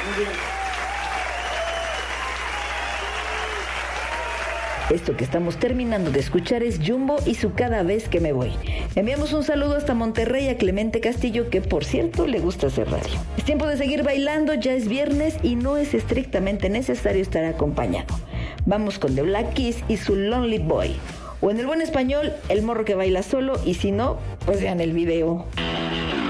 Esto que estamos terminando de escuchar es Jumbo y su Cada vez que me voy. Enviamos un saludo hasta Monterrey a Clemente Castillo, que por cierto le gusta hacer radio. Es tiempo de seguir bailando, ya es viernes y no es estrictamente necesario estar acompañado. Vamos con The Black Keys y su Lonely Boy. O en el buen español, el morro que baila solo, y si no, pues vean el video.